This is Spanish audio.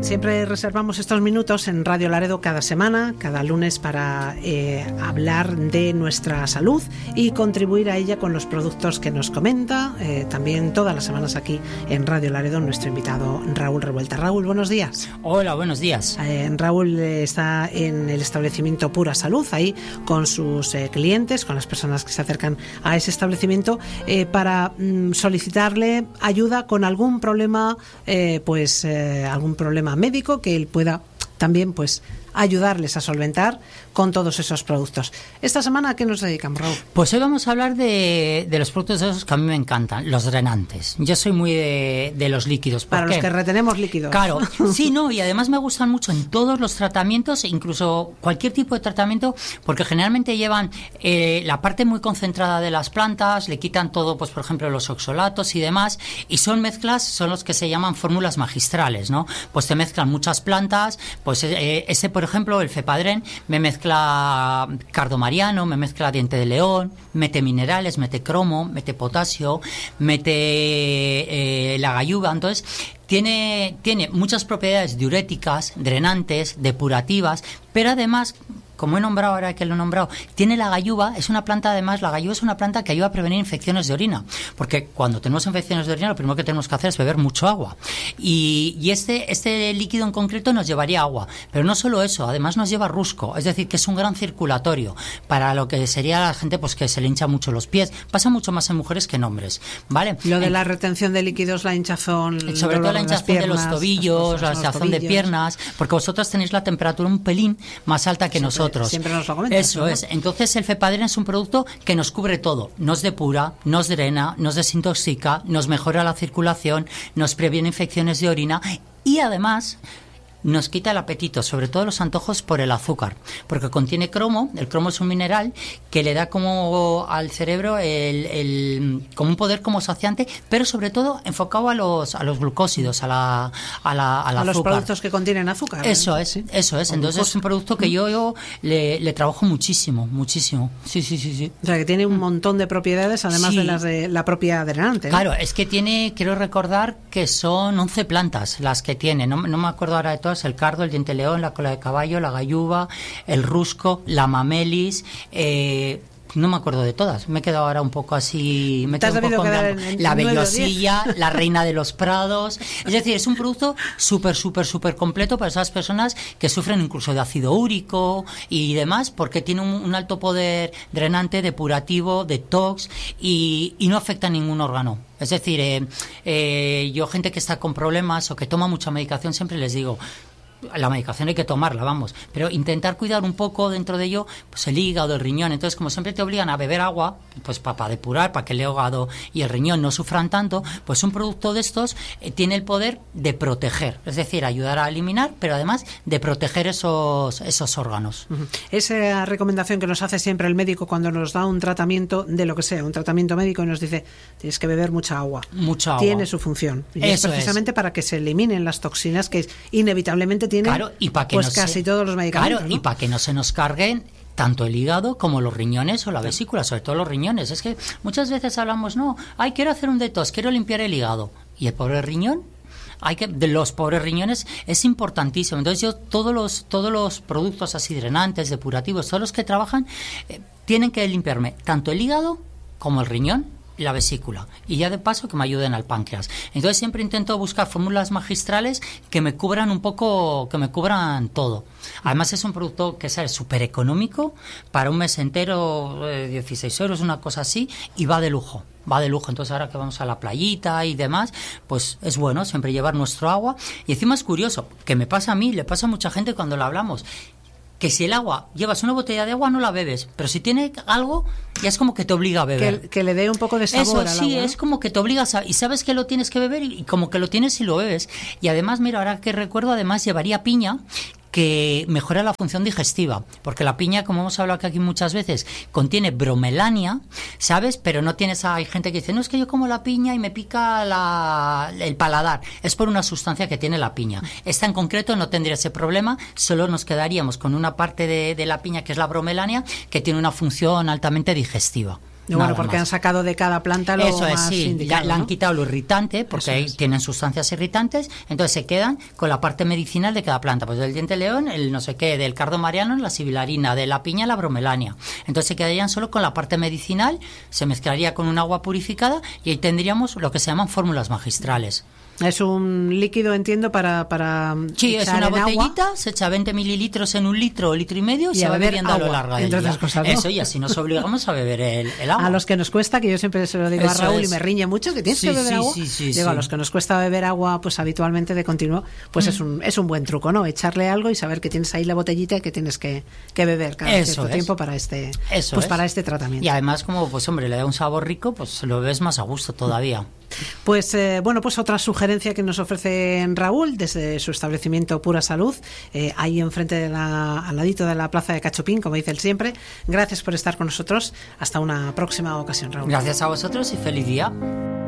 Siempre reservamos estos minutos en Radio Laredo cada semana, cada lunes, para hablar de nuestra salud y contribuir a ella con los productos que nos comenta. También todas las semanas aquí en Radio Laredo nuestro invitado Raúl Revuelta. Raúl, buenos días. Hola, buenos días. Raúl está en el establecimiento Pura Salud, ahí con sus clientes, con las personas que se acercan a ese establecimiento, para solicitarle ayuda con algún problema, algún problema médico que él pueda también ayudarles a solventar con todos esos productos. Esta semana, ¿a qué nos dedicamos, Raúl? Pues hoy vamos a hablar de los productos de esos que a mí me encantan, los drenantes. Yo soy muy de los líquidos. Para los que retenemos líquidos. Claro, sí, no, y además me gustan mucho en todos los tratamientos, incluso cualquier tipo de tratamiento, porque generalmente llevan la parte muy concentrada de las plantas, le quitan todo, pues por ejemplo, los oxalatos y demás, y son mezclas, son los que se llaman fórmulas magistrales, ¿no? Pues te mezclan muchas plantas, pues por ejemplo, el Fepadren me mezcla cardomariano, me mezcla diente de león, mete minerales, mete cromo, mete potasio, mete la gayuba. Entonces tiene muchas propiedades diuréticas, drenantes, depurativas, pero además, como he nombrado ahora que lo he nombrado, tiene la gayuba. Es una planta, además, la gayuba es una planta que ayuda a prevenir infecciones de orina, porque cuando tenemos infecciones de orina lo primero que tenemos que hacer es beber mucho agua, y este líquido en concreto nos llevaría agua, pero no solo eso, además nos lleva rusco, es decir, que es un gran circulatorio para lo que sería la gente pues que se le hincha mucho los pies. Pasa mucho más en mujeres que en hombres, ¿vale? Lo de la retención de líquidos, la hinchazón, sobre todo la hinchazón de los tobillos, la hinchazón de piernas, porque vosotros tenéis la temperatura un pelín más alta que nosotros. Siempre nos lo comentas. Eso, ¿no? Es. Entonces el Fepadren es un producto que nos cubre todo. Nos depura, nos drena, nos desintoxica, nos mejora la circulación, nos previene infecciones de orina y además nos quita el apetito, sobre todo los antojos por el azúcar, porque contiene cromo. El cromo es un mineral que le da como al cerebro como un poder como saciante, pero sobre todo enfocado a los glucósidos, al azúcar. Los productos que contienen azúcar. Eso es. Entonces es un producto que yo le trabajo muchísimo. Sí. O sea, que tiene un montón de propiedades, además de las de la propia drenante, ¿no? Claro, es que quiero recordar que son 11 plantas las que tiene, no me acuerdo ahora de todas. El cardo, el diente de león, la cola de caballo, la gayuba, el rusco, la mamelis, no me acuerdo de todas, me he quedado ahora un poco así, la bellosilla, la reina de los prados. Es decir, es un producto súper completo para esas personas que sufren incluso de ácido úrico y demás, porque tiene un alto poder drenante, depurativo, detox y no afecta a ningún órgano. Es decir, yo gente que está con problemas o que toma mucha medicación, siempre les digo, la medicación hay que tomarla, vamos, pero intentar cuidar un poco dentro de ello pues el hígado, el riñón. Entonces, como siempre te obligan a beber agua, pues para depurar, para que el hígado y el riñón no sufran tanto, pues un producto de estos tiene el poder de proteger, es decir, ayudar a eliminar, pero además de proteger esos órganos. Uh-huh. Esa recomendación que nos hace siempre el médico cuando nos da un tratamiento de lo que sea, un tratamiento médico, y nos dice, tienes que beber mucha agua. Tiene su función. Y es precisamente para que se eliminen las toxinas que inevitablemente tienen, claro, y para que casi todos los medicamentos. Claro, ¿no? Y para que no se nos carguen tanto el hígado como los riñones o la vesícula, sobre todo los riñones. Es que muchas veces hablamos, quiero hacer un detox, quiero limpiar el hígado. ¿Y el pobre riñón? De los pobres riñones es importantísimo. Entonces yo todos los productos así drenantes, depurativos, todos los que trabajan tienen que limpiarme tanto el hígado como el riñón y la vesícula, y ya de paso que me ayuden al páncreas. Entonces siempre intento buscar fórmulas magistrales que me cubran un poco, que me cubran todo. Además es un producto que es súper económico, para un mes entero, 16 euros, una cosa así, y va de lujo. Entonces ahora que vamos a la playita y demás, pues es bueno siempre llevar nuestro agua. Y encima es curioso, que me pasa a mí, le pasa a mucha gente cuando lo hablamos, que si el agua, llevas una botella de agua, no la bebes, pero si tiene algo, ya es como que te obliga a beber. Que le dé un poco de sabor al agua. Sí, es como que te obligas y sabes que lo tienes que beber y como que lo tienes y lo bebes. Y además, mira, ahora que recuerdo, además llevaría piña, que mejora la función digestiva, porque la piña, como hemos hablado aquí muchas veces, contiene bromelania, ¿sabes? Pero no tienes, hay gente que dice, no, es que yo como la piña y me pica el paladar. Es por una sustancia que tiene la piña. Esta en concreto no tendría ese problema, solo nos quedaríamos con una parte de la piña, que es la bromelania, que tiene una función altamente digestiva. Bueno, porque han sacado de cada planta lo eso es, más sí, indicado, le han ¿no? quitado lo irritante, porque tienen sustancias irritantes, entonces se quedan con la parte medicinal de cada planta, pues del diente león, el no sé qué, del cardo mariano, la sibilarina, de la piña, la bromelania. Entonces se quedarían solo con la parte medicinal, se mezclaría con un agua purificada y ahí tendríamos lo que se llaman fórmulas magistrales. Es un líquido, entiendo, para sí, es una botellita, agua. Se echa 20 mililitros en un litro o litro y medio y se va bebiendo a lo largo del día. Cosas, ¿no? Eso, y así nos obligamos a beber el agua. A los que nos cuesta, que yo siempre se lo digo a Raúl y me riñe mucho, que tienes que beber agua. Digo, a los que nos cuesta beber agua pues habitualmente de continuo, pues es un buen truco, ¿no? Echarle algo y saber que tienes ahí la botellita y que tienes que beber cada cierto tiempo para para este tratamiento. Y además, como pues hombre, le da un sabor rico, pues lo ves más a gusto todavía. Pues pues otra sugerencia que nos ofrece Raúl desde su establecimiento Pura Salud, ahí enfrente al ladito de la plaza de Cachopín, como dice él siempre. Gracias por estar con nosotros. Hasta una próxima ocasión, Raúl. Gracias a vosotros y feliz día.